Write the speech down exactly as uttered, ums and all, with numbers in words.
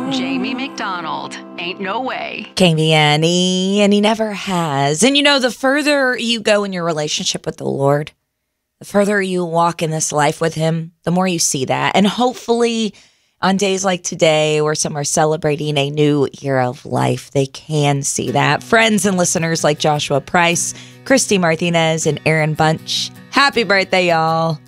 Jamie McDonald. Ain't no way. Came Annie, and he never has. And you know, the further you go in your relationship with the Lord, the further you walk in this life with him, the more you see that. And hopefully on days like today, where some are celebrating a new era of life, they can see that. Friends and listeners like Joshua Price, Christy Martinez, and Aaron Bunch, happy birthday, y'all.